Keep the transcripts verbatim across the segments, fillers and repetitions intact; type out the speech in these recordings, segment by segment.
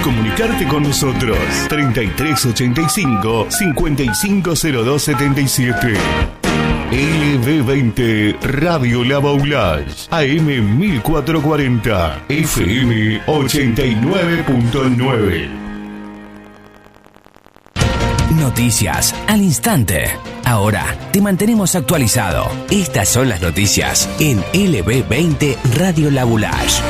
comunicarte con nosotros. treinta y tres ochenta y cinco, cincuenta y cinco cero dos setenta y siete. L B veinte Radio La Baulage, A M mil cuatrocientos cuarenta, F M ochenta y nueve punto nueve. Noticias al instante. Ahora te mantenemos actualizado. Estas son las noticias en L B veinte Radio La Baulage.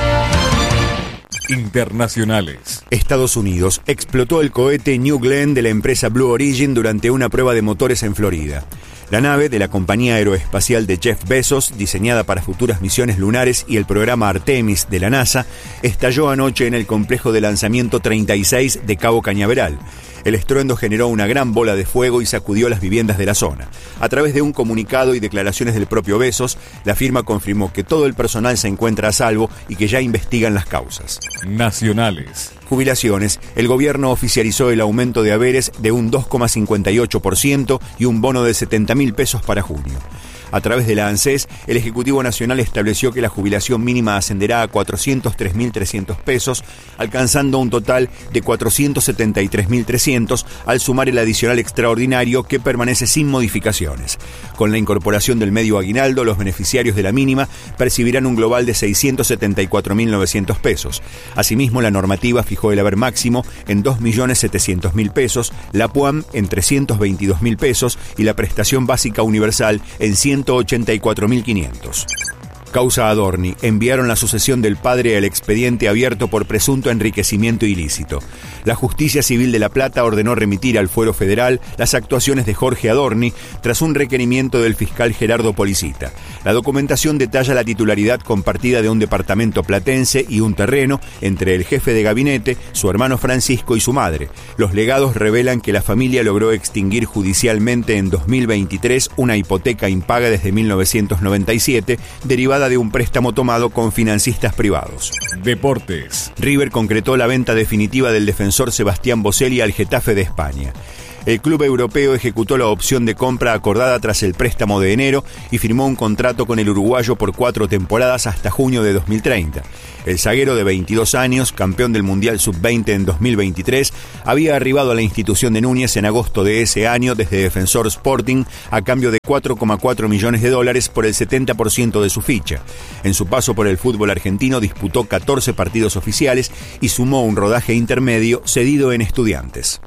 Internacionales. Estados Unidos explotó el cohete New Glenn de la empresa Blue Origin durante una prueba de motores en Florida. La nave de la compañía aeroespacial de Jeff Bezos, diseñada para futuras misiones lunares y el programa Artemis de la NASA, estalló anoche en el complejo de lanzamiento treinta y seis de Cabo Cañaveral. El estruendo generó una gran bola de fuego y sacudió las viviendas de la zona. A través de un comunicado y declaraciones del propio Bezos, la firma confirmó que todo el personal se encuentra a salvo y que ya investigan las causas. Nacionales. Jubilaciones. El gobierno oficializó el aumento de haberes de un dos coma cincuenta y ocho por ciento y un bono de setenta mil pesos para junio. A través de la ANSES, el Ejecutivo Nacional estableció que la jubilación mínima ascenderá a cuatrocientos tres mil trescientos pesos, alcanzando un total de cuatrocientos setenta y tres mil trescientos al sumar el adicional extraordinario que permanece sin modificaciones. Con la incorporación del medio aguinaldo, los beneficiarios de la mínima percibirán un global de seiscientos setenta y cuatro mil novecientos pesos. Asimismo, la normativa fijó el haber máximo en dos millones setecientos mil pesos, la PUAM en trescientos veintidós mil pesos y la prestación básica universal en ciento ochenta y cuatro mil quinientos. Causa Adorni. Enviaron la sucesión del padre al expediente abierto por presunto enriquecimiento ilícito. La Justicia Civil de La Plata ordenó remitir al Fuero Federal las actuaciones de Jorge Adorni tras un requerimiento del fiscal Gerardo Policita. La documentación detalla la titularidad compartida de un departamento platense y un terreno entre el jefe de gabinete, su hermano Francisco y su madre. Los legados revelan que la familia logró extinguir judicialmente en dos mil veintitrés una hipoteca impaga desde mil novecientos noventa y siete, derivada de un préstamo tomado con financistas privados. Deportes. River concretó la venta definitiva del defensor Sebastián Boselli al Getafe de España. El club europeo ejecutó la opción de compra acordada tras el préstamo de enero y firmó un contrato con el uruguayo por cuatro temporadas hasta junio de dos mil treinta. El zaguero de veintidós años, campeón del Mundial sub veinte en dos mil veintitrés, había arribado a la institución de Núñez en agosto de ese año desde Defensor Sporting a cambio de cuatro coma cuatro millones de dólares por el setenta por ciento de su ficha. En su paso por el fútbol argentino disputó catorce partidos oficiales y sumó un rodaje intermedio cedido en Estudiantes.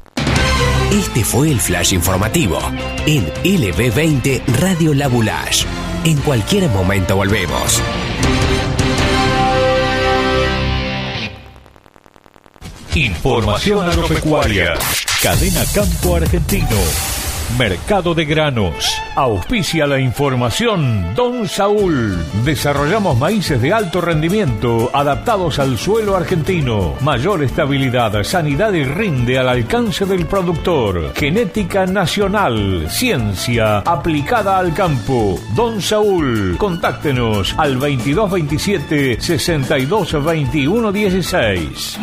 Este fue el flash informativo en L B veinte Radio La Baulage. En cualquier momento volvemos. Información agropecuaria. Cadena Campo Argentino. Mercado de granos. Auspicia la información Don Saúl. Desarrollamos maíces de alto rendimiento adaptados al suelo argentino. Mayor estabilidad, sanidad y rinde al alcance del productor. Genética nacional. Ciencia aplicada al campo. Don Saúl. Contáctenos al veintidós veintisiete sesenta y dos veintiuno dieciséis.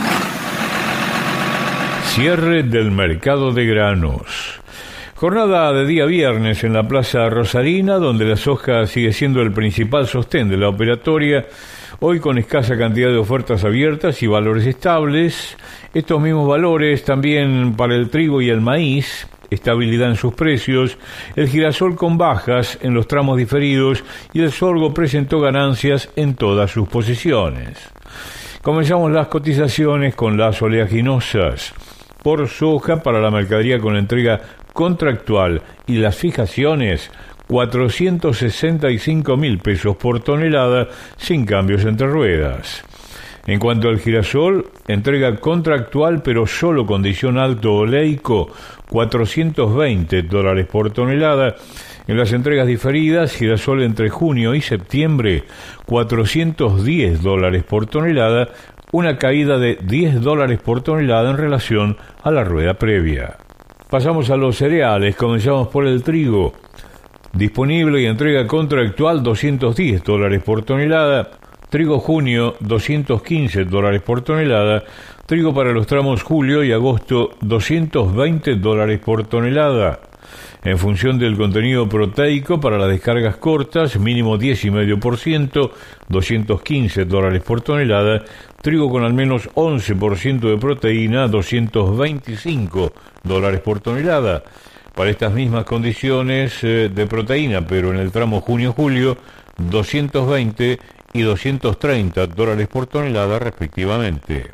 Cierre del mercado de granos. Jornada de día viernes en la Plaza Rosarina, donde la soja sigue siendo el principal sostén de la operatoria, hoy con escasa cantidad de ofertas abiertas y valores estables. Estos mismos valores también para el trigo y el maíz, estabilidad en sus precios, el girasol con bajas en los tramos diferidos y el sorgo presentó ganancias en todas sus posiciones. Comenzamos las cotizaciones con las oleaginosas. Por soja para la mercadería con entrega contractual y las fijaciones, cuatrocientos sesenta y cinco mil pesos por tonelada sin cambios entre ruedas. En cuanto al girasol, entrega contractual pero solo condición alto oleico, cuatrocientos veinte dólares por tonelada. En las entregas diferidas, girasol entre junio y septiembre, cuatrocientos diez dólares por tonelada, una caída de diez dólares por tonelada en relación a la rueda previa. Pasamos a los cereales, comenzamos por el trigo. Disponible y entrega contractual doscientos diez dólares por tonelada, trigo junio doscientos quince dólares por tonelada, trigo para los tramos julio y agosto doscientos veinte dólares por tonelada. En función del contenido proteico para las descargas cortas, mínimo diez coma cinco por ciento, doscientos quince dólares por tonelada. Trigo con al menos once por ciento de proteína, doscientos veinticinco dólares por tonelada. Para estas mismas condiciones eh, de proteína, pero en el tramo junio-julio, doscientos veinte y doscientos treinta dólares por tonelada respectivamente.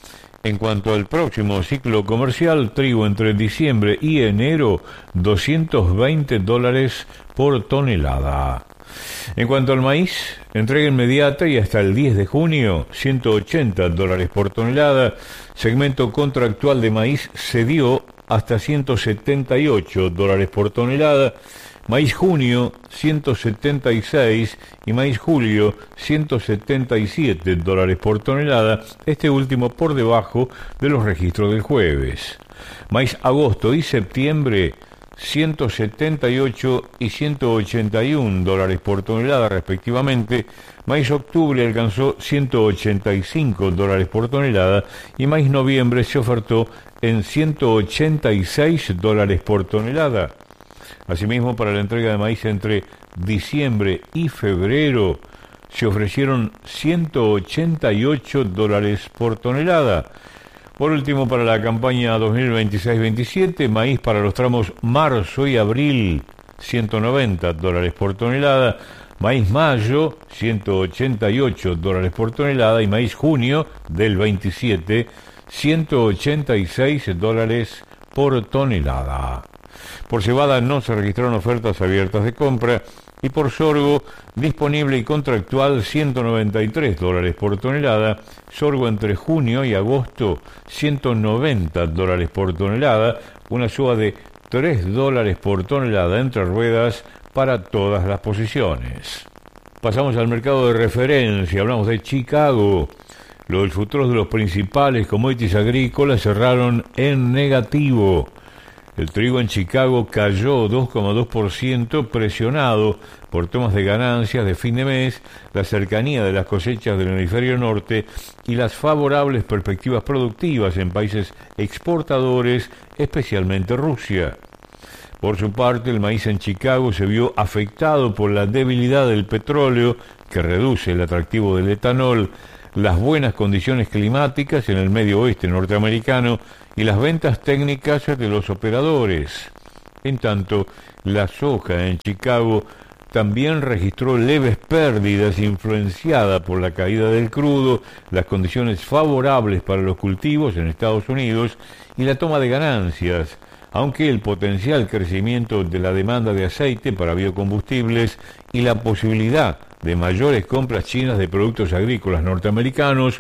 En cuanto al próximo ciclo comercial, trigo entre diciembre y enero, doscientos veinte dólares por tonelada. En cuanto al maíz, entrega inmediata y hasta el diez de junio, ciento ochenta dólares por tonelada. Segmento contractual de maíz cedió hasta ciento setenta y ocho dólares por tonelada. Maíz junio, ciento setenta y seis y maíz julio, ciento setenta y siete dólares por tonelada, este último por debajo de los registros del jueves. Maíz agosto y septiembre, ciento setenta y ocho y ciento ochenta y uno dólares por tonelada respectivamente. Maíz octubre alcanzó ciento ochenta y cinco dólares por tonelada y maíz noviembre se ofertó en ciento ochenta y seis dólares por tonelada. Asimismo, para la entrega de maíz entre diciembre y febrero se ofrecieron ciento ochenta y ocho dólares por tonelada. Por último, para la campaña dos mil veintiséis veintisiete, maíz para los tramos marzo y abril, ciento noventa dólares por tonelada. Maíz mayo, ciento ochenta y ocho dólares por tonelada. Y maíz junio del veintisiete, ciento ochenta y seis dólares por tonelada. Por cebada no se registraron ofertas abiertas de compra y por sorgo disponible y contractual ciento noventa y tres dólares por tonelada, sorgo entre junio y agosto ciento noventa dólares por tonelada, una suba de tres dólares por tonelada entre ruedas para todas las posiciones. Pasamos al mercado de referencia, hablamos de Chicago. Los futuros de los principales commodities agrícolas cerraron en negativo. El trigo en Chicago cayó dos coma dos por ciento, presionado por tomas de ganancias de fin de mes, la cercanía de las cosechas del hemisferio norte y las favorables perspectivas productivas en países exportadores, especialmente Rusia. Por su parte, el maíz en Chicago se vio afectado por la debilidad del petróleo, que reduce el atractivo del etanol, las buenas condiciones climáticas en el medio oeste norteamericano y las ventas técnicas de los operadores. En tanto, la soja en Chicago también registró leves pérdidas influenciada por la caída del crudo, las condiciones favorables para los cultivos en Estados Unidos y la toma de ganancias, aunque el potencial crecimiento de la demanda de aceite para biocombustibles y la posibilidad de mayores compras chinas de productos agrícolas norteamericanos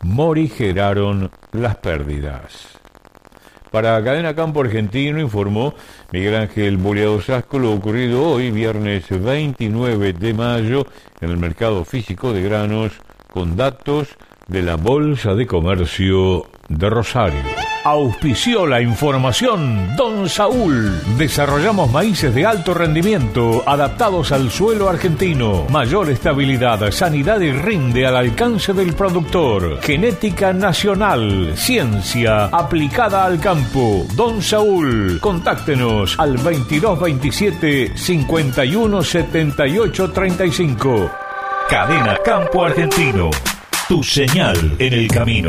morigeraron las pérdidas. Para Cadena Campo Argentino informó Miguel Ángel Boleado Sasco lo ocurrido hoy, viernes veintinueve de mayo, en el mercado físico de granos, con datos de la Bolsa de Comercio de Rosario. Auspició la información Don Saúl. Desarrollamos maíces de alto rendimiento adaptados al suelo argentino. Mayor estabilidad, sanidad y rinde al alcance del productor. Genética nacional, ciencia aplicada al campo. Don Saúl. Contáctenos al veintidós veintisiete cincuenta y uno setenta y ocho treinta y cinco. Cadena Campo Argentino. Tu señal en el camino.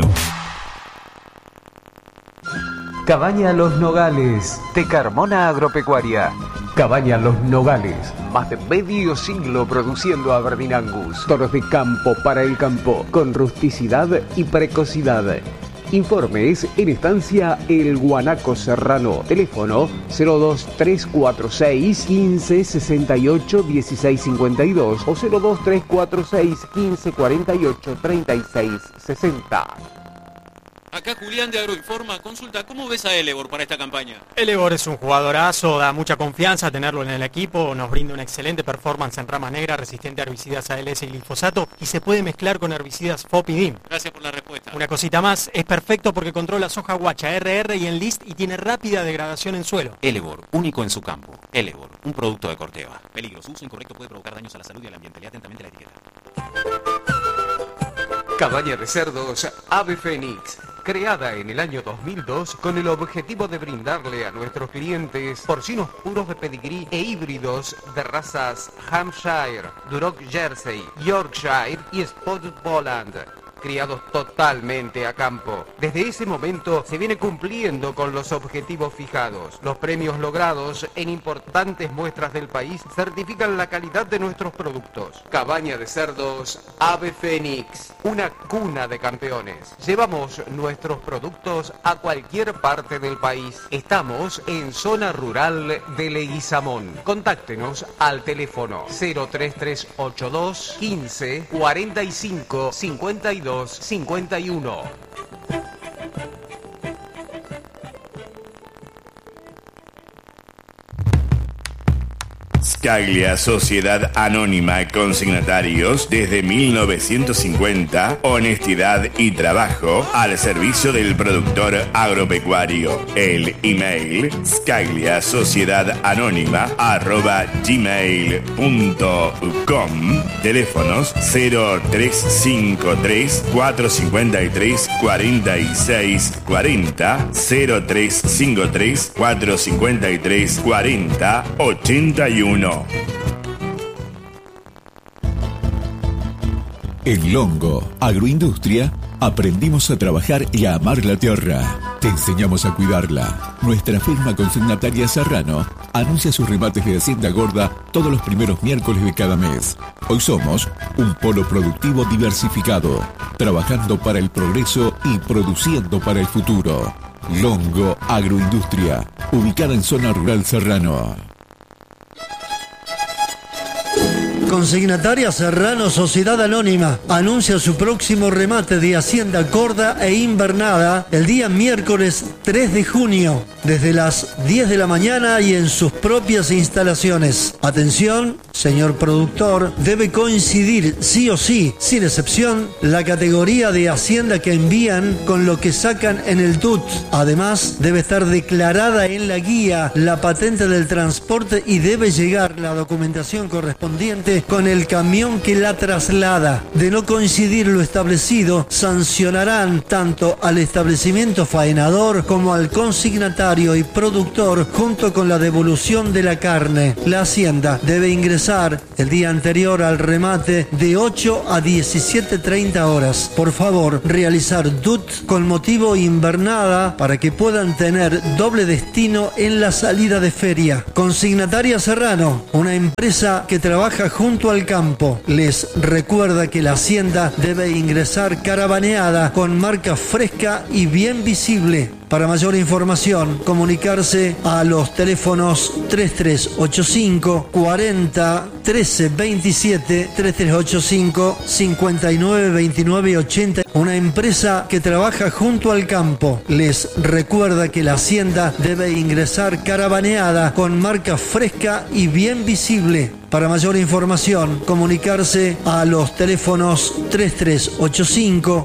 Cabaña Los Nogales, de Carmona Agropecuaria. Cabaña Los Nogales, más de medio siglo produciendo Aberdeen Angus. Toros de campo para el campo, con rusticidad y precocidad. Informes en estancia El Guanaco Serrano. Teléfono cero dos tres cuatro seis, quince sesenta y ocho, dieciséis cincuenta y dos o cero dos tres cuatro seis, quince cuarenta y ocho, treinta y seis sesenta. Acá Julián de Agroinforma, consulta, ¿cómo ves a Elevor para esta campaña? Elevor es un jugadorazo, da mucha confianza tenerlo en el equipo, nos brinda una excelente performance en ramas negras, resistente a herbicidas A L S y glifosato y se puede mezclar con herbicidas F O P y D I M. Gracias por la respuesta. Una cosita más, es perfecto porque controla soja guacha, R R y Enlist y tiene rápida degradación en suelo. Elevor, único en su campo. Elevor, un producto de Corteva. Peligro, su uso incorrecto puede provocar daños a la salud y al ambiente. Lea atentamente la etiqueta. Cabaña de cerdos Ave Fénix. creada en el año dos mil dos con el objetivo de brindarle a nuestros clientes porcinos puros de pedigrí e híbridos de razas Hampshire, Duroc Jersey, Yorkshire y Spotted Poland, criados totalmente a campo. Desde ese momento se viene cumpliendo con los objetivos fijados. Los premios logrados en importantes muestras del país certifican la calidad de nuestros productos. Cabaña de cerdos Ave Fénix, una cuna de campeones. Llevamos nuestros productos a cualquier parte del país. Estamos en zona rural de Leguizamón. Contáctenos al teléfono cero tres tres ocho dos quince cuarenta y cinco cincuenta y dos cincuenta y uno. Scaglia Sociedad Anónima Consignatarios desde mil novecientos cincuenta, honestidad y trabajo al servicio del productor agropecuario. El email scaglia sociedad anónima arroba gmail punto com. Teléfonos cero tres cinco tres cuatro cinco tres cuatro seis cuatro cero, cero tres cinco tres cuatro cinco tres cuatro cero ochenta y uno. En Longo Agroindustria aprendimos a trabajar y a amar la tierra. Te enseñamos a cuidarla. Nuestra firma consignataria Serrano anuncia sus remates de Hacienda Gorda todos los primeros miércoles de cada mes. Hoy somos un polo productivo diversificado, trabajando para el progreso y produciendo para el futuro. Longo Agroindustria, ubicada en zona rural Serrano. Consignataria Serrano Sociedad Anónima anuncia su próximo remate de Hacienda Gorda e Invernada el día miércoles tres de junio, desde las diez de la mañana y en sus propias instalaciones. Atención, señor productor, debe coincidir sí o sí, sin excepción, la categoría de Hacienda que envían con lo que sacan en el T U T. Además, debe estar declarada en la guía la patente del transporte y debe llegar la documentación correspondiente con el camión que la traslada. De no coincidir lo establecido, sancionarán tanto al establecimiento faenador como al consignatario y productor junto con la devolución de la carne. La Hacienda debe ingresar el día anterior al remate de ocho a diecisiete treinta horas. Por favor, realizar D U T con motivo invernada para que puedan tener doble destino en la salida de feria. Consignataria Serrano, una empresa que trabaja junto junto al campo. Les recuerda que la Hacienda debe ingresar caravaneada con marca fresca y bien visible. Para mayor información, comunicarse a los teléfonos tres tres ocho cinco cuarenta trece veintisiete, tres tres ocho cinco cincuenta y nueve veintinueve ochenta. Una empresa que trabaja junto al campo. Les recuerda que la Hacienda debe ingresar caravaneada con marca fresca y bien visible. Para mayor información, comunicarse a los teléfonos tres tres ocho cinco